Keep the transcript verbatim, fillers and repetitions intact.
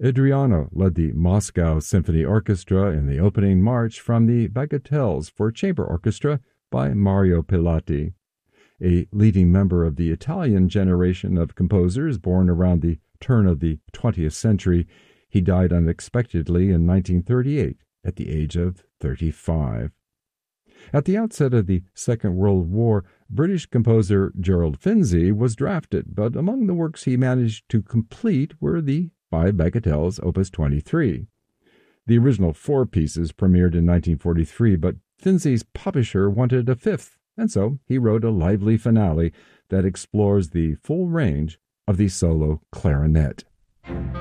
Adriano led the Moscow Symphony Orchestra in the opening march from the Bagatelles for Chamber Orchestra by Mario Pilati. A leading member of the Italian generation of composers born around the turn of the twentieth century, he died unexpectedly in nineteen thirty-eight at the age of thirty-five. At the outset of the Second World War, British composer Gerald Finzi was drafted, but among the works he managed to complete were the five Bagatelles, Opus twenty-three. The original four pieces premiered in nineteen forty-three, but Finzi's publisher wanted a fifth, and so he wrote a lively finale that explores the full range of the solo clarinet.